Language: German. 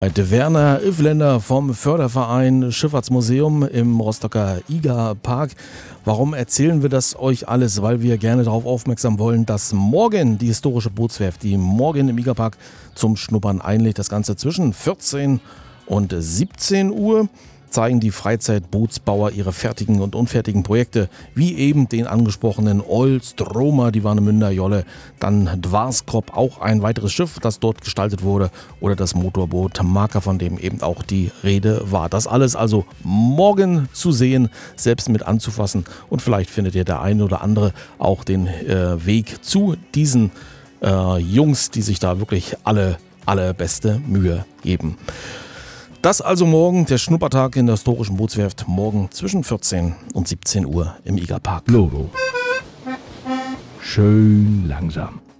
Der Werner Ivländer vom Förderverein Schifffahrtsmuseum im Rostocker IGA-Park. Warum erzählen wir das euch alles? Weil wir gerne darauf aufmerksam wollen, dass morgen die historische Bootswerft, die morgen im IGA-Park zum Schnuppern einlädt, das Ganze zwischen 14 und 17 Uhr, zeigen die Freizeitbootsbauer ihre fertigen und unfertigen Projekte, wie eben den angesprochenen Olströmer, die Warnemünder Jolle, dann Dvarskrop, auch ein weiteres Schiff, das dort gestaltet wurde, oder das Motorboot Marker, von dem eben auch die Rede war. Das alles also morgen zu sehen, selbst mit anzufassen, und vielleicht findet ihr der eine oder andere auch den Weg zu diesen Jungs, die sich da wirklich allerbeste Mühe geben. Das also morgen, der Schnuppertag in der historischen Bootswerft, morgen zwischen 14 und 17 Uhr im IGA-Park. Loro. Schön langsam.